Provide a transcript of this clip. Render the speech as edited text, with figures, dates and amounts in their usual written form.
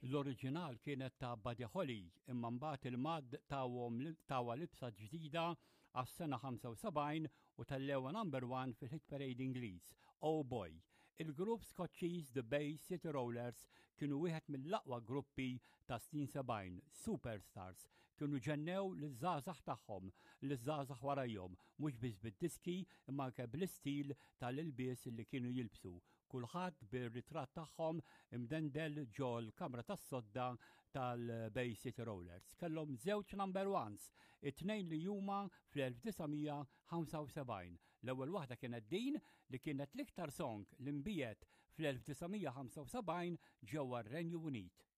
L-oriġinal kienet ta' Buddy Holly, imma mbagħad il-Mad tawha libsa ġdida għas-sena 75 u tal-lewa #1 fil-Hit Parade Ingliż. Oh boy! Il-grupp Skoċċiż The Bay City Rollers kienu wieħed mill-aqwa gruppi ta' snin 70, superstars, kienu ġennew l-żgħażagħ tagħhom, l-żgħażagħ warajhom, mhux biss bid-diski imma anke bl-istil tal-ilbies li kienu jilbsu. Kulħadd bir-ritratt tagħhom imdendel ġo l-kamra tas-sodda tal-Bay City Rollers. Kellhom żewġ #1s, it-tnejn li huma fl-1975. L-ewwel waħda kienet din li kienet l-iktar song li nbiegħet fl-1975 ġewwa r-Renju Unit.